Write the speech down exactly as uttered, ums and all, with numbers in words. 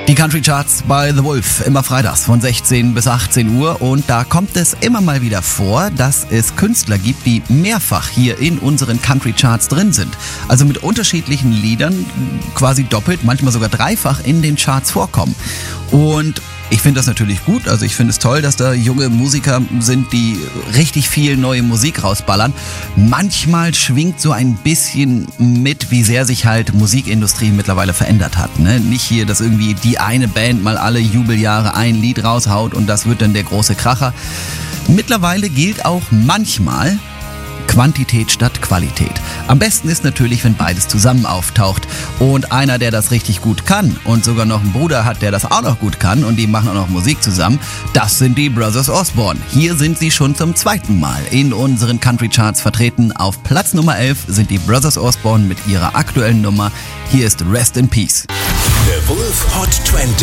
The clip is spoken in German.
Die Country Charts bei The Wolf, immer freitags von sechzehn bis achtzehn Uhr, und da kommt es immer mal wieder vor, dass es Künstler gibt, die mehrfach hier in unseren Country Charts drin sind. Also mit unterschiedlichen Liedern quasi doppelt, manchmal sogar dreifach in den Charts vorkommen. Und ich finde das natürlich gut, also ich finde es toll, dass da junge Musiker sind, die richtig viel neue Musik rausballern. Manchmal schwingt so ein bisschen mit, wie sehr sich halt Musikindustrie mittlerweile verändert hat. Ne? Nicht hier, dass irgendwie die eine Band mal alle Jubeljahre ein Lied raushaut und das wird dann der große Kracher. Mittlerweile gilt auch manchmal Quantität statt Qualität. Am besten ist natürlich, wenn beides zusammen auftaucht und einer, der das richtig gut kann und sogar noch einen Bruder hat, der das auch noch gut kann, und die machen auch noch Musik zusammen, das sind die Brothers Osborne. Hier sind sie schon zum zweiten Mal in unseren Country Charts vertreten. Auf Platz Nummer elf sind die Brothers Osborne mit ihrer aktuellen Nummer. Hier ist Rest in Peace. The Wolf Hot zwanzig.